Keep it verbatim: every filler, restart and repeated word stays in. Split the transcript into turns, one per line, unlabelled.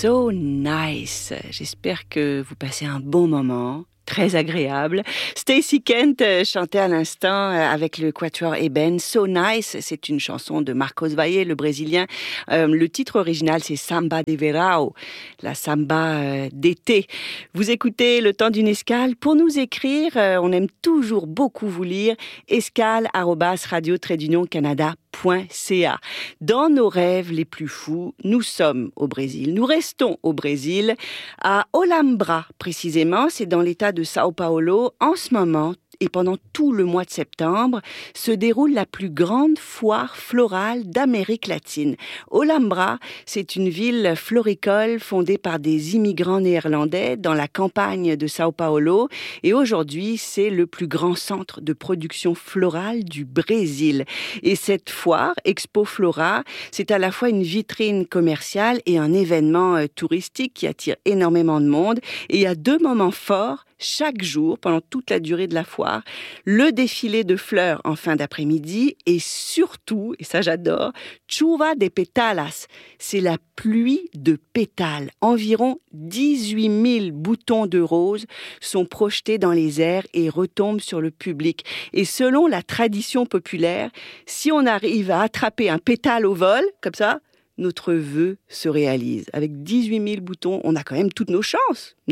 So nice. J'espère que vous passez un bon moment. Très agréable. Stacey Kent chantait à l'instant avec le quatuor Eben. So Nice, c'est une chanson de Marcos Valle, le Brésilien. Euh, le titre original, c'est Samba de Verão, la samba euh, d'été. Vous écoutez Le Temps d'une escale. Pour nous écrire, euh, on aime toujours beaucoup vous lire. escale arobase radio trait d'union canada point c a. Dans nos rêves les plus fous, nous sommes au Brésil. Nous restons au Brésil, à Olambra précisément. C'est dans l'état de Sao Paulo. En ce moment, et pendant tout le mois de septembre, se déroule la plus grande foire florale d'Amérique latine. Olambra, c'est une ville floricole fondée par des immigrants néerlandais dans la campagne de Sao Paulo. Et aujourd'hui, c'est le plus grand centre de production florale du Brésil. Et cette foire, Expo Flora, c'est à la fois une vitrine commerciale et un événement euh, touristique qui attire énormément de monde. Et il y a deux moments forts chaque jour, pendant toute la durée de la foire, le défilé de fleurs en fin d'après-midi et surtout, et ça j'adore, chuva de pétalas, c'est la pluie de pétales. Environ dix-huit mille boutons de roses sont projetés dans les airs et retombent sur le public. Et selon la tradition populaire, si on arrive à attraper un pétale au vol, comme ça, notre vœu se réalise. Avec dix-huit mille boutons, on a quand même toutes nos chances, non ?